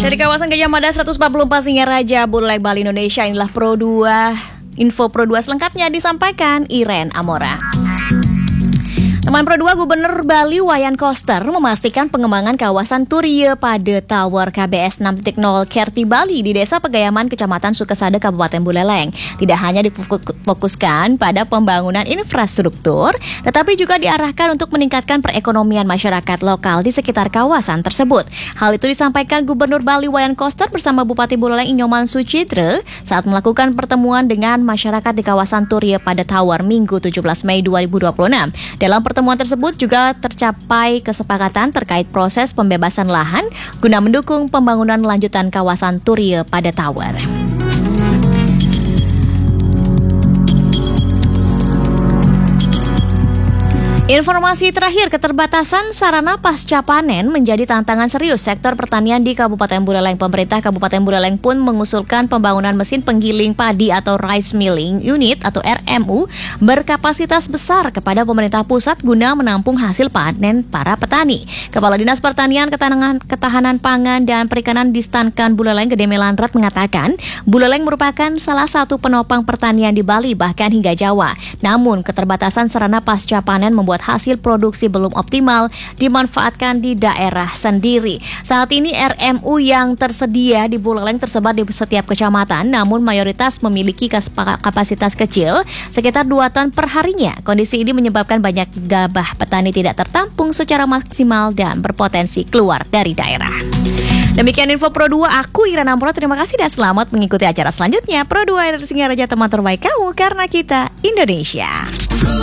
Dari kawasan Gajah Mada 144 Singaraja, Buleleng, Bali, Indonesia, inilah Pro 2. Info Pro 2 selengkapnya disampaikan Iren Amora. Teman Pro 2, Gubernur Bali Wayan Koster memastikan pengembangan kawasan Turie pada Tower KBS 6.0 Kerti Bali di Desa Pegayaman, Kecamatan Sukesada, Kabupaten Buleleng. Tidak hanya difokuskan pada pembangunan infrastruktur, tetapi juga diarahkan untuk meningkatkan perekonomian masyarakat lokal di sekitar kawasan tersebut. Hal itu disampaikan Gubernur Bali Wayan Koster bersama Bupati Buleleng Inyoman Sucitra saat melakukan pertemuan dengan masyarakat di kawasan Turie pada Tower Minggu 17 Mei 2026. Dalam pertemuan tersebut juga tercapai kesepakatan terkait proses pembebasan lahan guna mendukung pembangunan lanjutan kawasan Turie pada Tower. Informasi terakhir, keterbatasan sarana pasca panen menjadi tantangan serius sektor pertanian di Kabupaten Buleleng. Pemerintah Kabupaten Buleleng pun mengusulkan pembangunan mesin penggiling padi atau rice milling unit atau RMU berkapasitas besar kepada pemerintah pusat guna menampung hasil panen para petani. Kepala Dinas Pertanian, Ketahanan Pangan dan Perikanan di Stankan Buleleng, Gede Melandrat, mengatakan Buleleng merupakan salah satu penopang pertanian di Bali bahkan hingga Jawa. Namun keterbatasan sarana pasca panen membuat hasil produksi belum optimal dimanfaatkan di daerah sendiri. Saat ini RMU yang tersedia di Buleleng tersebar di setiap kecamatan, namun mayoritas memiliki kapasitas kecil, sekitar 2 ton per harinya. Kondisi ini menyebabkan banyak gabah petani tidak tertampung secara maksimal dan berpotensi keluar dari daerah. Demikian info Pro 2, aku Iren Amora. Terima kasih dan selamat mengikuti acara selanjutnya. Pro 2 dari Singaraja, teman terbaik kamu karena kita Indonesia.